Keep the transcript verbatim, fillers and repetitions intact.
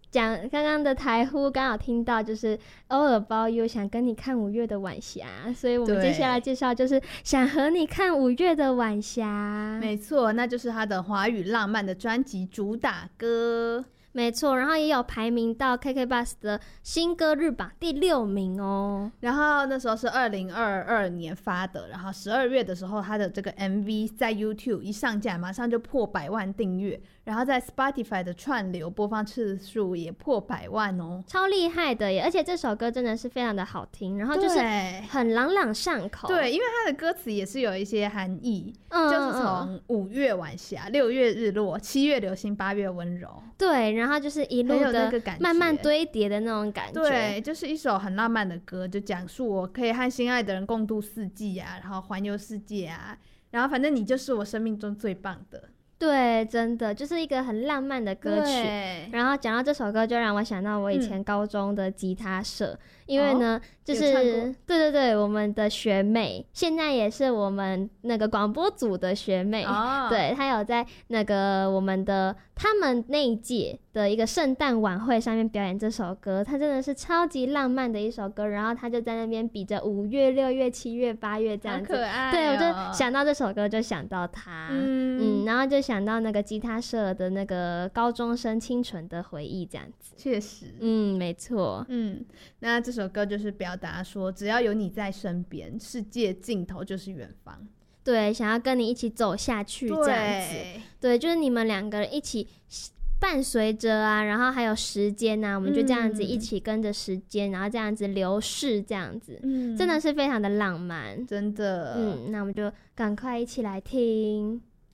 讲刚刚的台呼，刚好听到就是偶尔包又想跟你看五月的晚霞，所以我们接下来介绍就是想和你看五月的晚霞。 没错，那就是他的华语浪漫的专辑主打歌。 没错，然后也有排名到 K K B O X 的新歌日榜第六名哦。 然后那时候是二零二二年发的，然后十二月的时候，他的这个 M V 在 YouTube 一上架，马上就破百万订阅，然后在 Spotify 的串流播放次数也破百万哦， 超厉害的耶！而且这首歌真的是非常的好听，然后就是很朗朗上口。 对，因为它的歌词也是有一些含义，嗯、就是从五月晚霞、六月日落、七月流星、八月温柔。 对，然后就是一路的慢慢堆叠的那种感觉。 对，就是一首很浪漫的歌，就讲述我可以和心爱的人共度四季啊，然后环游世界啊，然后反正你就是我生命中最棒的。 对，真的就是一个很浪漫的歌曲。然后讲到这首歌，就让我想到我以前高中的吉他社，嗯、因为呢，哦、就是对对对，我们的学妹现在也是我们那个广播组的学妹，哦、对，她有在那个我们的他们那一届的一个圣诞晚会上面表演这首歌，它真的是超级浪漫的一首歌。然后她就在那边比着五月、六月、七月、八月这样子， 好可爱哦、 对，我就想到这首歌，就想到她，嗯, 嗯，然后就想到那个吉他社的那个高中生清纯的回忆，这样子。 确实， 嗯，没错， 嗯，那这首歌就是表达说，只要有你在身边，世界尽头就是远方。 对，想要跟你一起走下去，这样子。对，就是你们两个人一起伴随着啊，然后还有时间啊，我们就这样子一起跟着时间、嗯，然后这样子流逝，这样子，嗯，真的是非常的浪漫， 真的。 嗯，那我们就赶快一起来听。